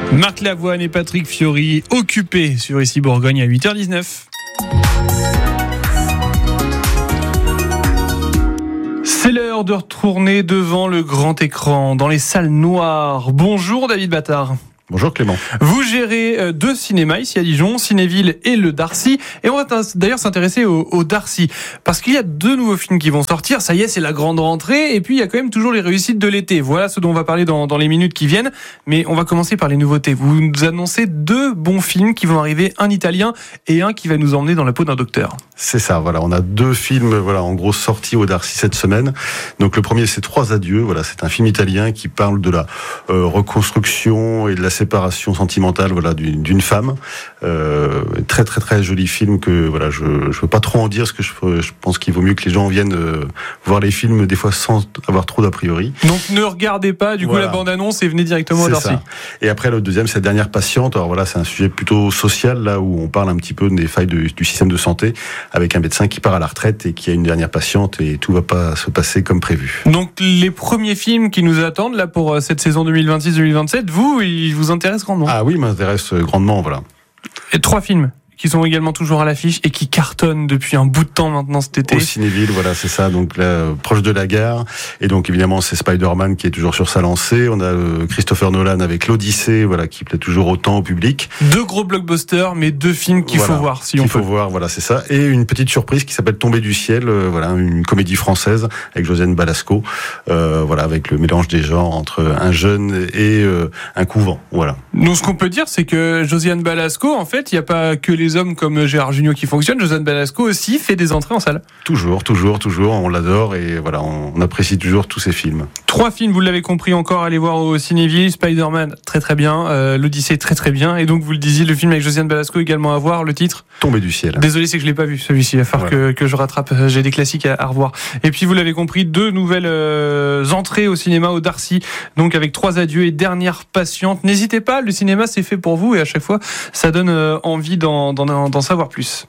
Marc Lavoine et Patrick Fiori, occupés sur Ici Bourgogne à 8h19. C'est l'heure de retourner devant le grand écran, dans les salles noires. Bonjour David Battard. Bonjour Clément. Vous gérez deux cinémas ici à Dijon, Cinéville et le Darcy. Et on va d'ailleurs s'intéresser au Darcy. Parce qu'il y a deux nouveaux films qui vont sortir. Ça y est, c'est la grande rentrée. Et puis il y a quand même toujours les réussites de l'été. Voilà ce dont on va parler dans les minutes qui viennent. Mais on va commencer par les nouveautés. Vous nous annoncez deux bons films qui vont arriver. Un italien et un qui va nous emmener dans la peau d'un docteur. C'est ça, voilà. On a deux films, en gros, sortis au Darcy cette semaine. Donc le premier, c'est 3 adieux. Voilà, c'est un film italien qui parle de la reconstruction et de la séparation sentimentale, d'une femme. Très très très joli film que je veux pas trop en dire parce que je pense qu'il vaut mieux que les gens viennent voir les films des fois sans avoir trop d'a priori. Donc ne regardez pas coup la bande-annonce et venez directement au Darcy. Et après le deuxième, c'est La dernière patiente. Alors voilà, c'est un sujet plutôt social là où on parle un petit peu des failles du système de santé avec un médecin qui part à la retraite et qui a une dernière patiente et tout va pas se passer comme prévu. Donc les premiers films qui nous attendent là pour cette saison 2026-2027, ils vous intéressent grandement? Ah oui, m'intéresse grandement, voilà. Et 3 films qui sont également toujours à l'affiche et qui cartonnent depuis un bout de temps maintenant cet été. Au Cinéville, voilà, c'est ça, donc là, proche de la gare. Et donc évidemment, c'est Spider-Man qui est toujours sur sa lancée. On a Christopher Nolan avec l'Odyssée, qui plaît toujours autant au public. 2 gros blockbusters, mais 2 films qu'il faut voir si on peut. Il faut voir, voilà, c'est ça. Et une petite surprise qui s'appelle Tombé du ciel, une comédie française avec Josiane Balasco, avec le mélange des genres entre un jeune et un couvent, voilà. Donc ce qu'on peut dire, c'est que Josiane Balasco, en fait, il n'y a pas que les hommes comme Gérard Jugnot qui fonctionnent. Josiane Balasco aussi fait des entrées en salle. Toujours, on l'adore et voilà, on apprécie toujours tous ces films. 3 films, vous l'avez compris encore, allez voir au Cinéville. Spider-Man, très très bien, l'Odyssée, très très bien, et donc vous le disiez, le film avec Josiane Balasco également à voir, le titre Tombé du ciel. Désolé, c'est que je l'ai pas vu celui-ci, il va falloir que je rattrape, j'ai des classiques à revoir. Et puis vous l'avez compris, 2 nouvelles entrées au cinéma au Darcy, donc avec 3 adieux et Dernière patiente. N'hésitez pas, le cinéma c'est fait pour vous et à chaque fois ça donne envie d'en savoir plus.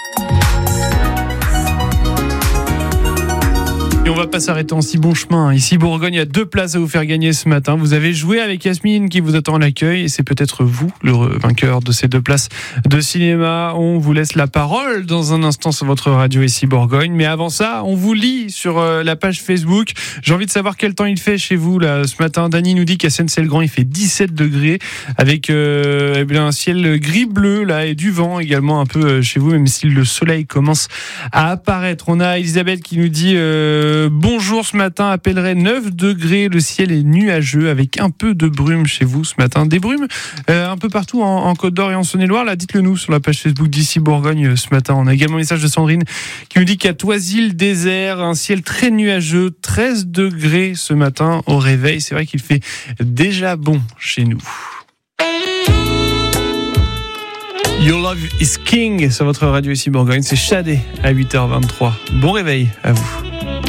Et on va pas s'arrêter en si bon chemin. Ici Bourgogne, il y a 2 places à vous faire gagner ce matin. Vous avez joué avec Yasmine qui vous attend à l'accueil et c'est peut-être vous le vainqueur de ces 2 places de cinéma. On vous laisse la parole dans un instant sur votre radio Ici Bourgogne. Mais avant ça, on vous lit sur la page Facebook. J'ai envie de savoir quel temps il fait chez vous là ce matin. Dany nous dit qu'à Seynes-le-Grand, il fait 17 degrés avec un ciel gris-bleu là et du vent également un peu chez vous, même si le soleil commence à apparaître. On a Elisabeth qui nous dit bonjour, ce matin appellerait 9 degrés, le ciel est nuageux avec un peu de brume chez vous ce matin. Des brumes un peu partout en Côte d'Or et en Saône-et-Loire, là dites-le nous sur la page Facebook d'Ici Bourgogne ce matin. On a également un message de Sandrine qui nous dit qu'à Toisy-le-Désert, un ciel très nuageux, 13 degrés ce matin au réveil. C'est vrai qu'il fait déjà bon chez nous. Your Love is King sur votre radio Ici Bourgogne, c'est Shadé à 8h23. Bon réveil à vous.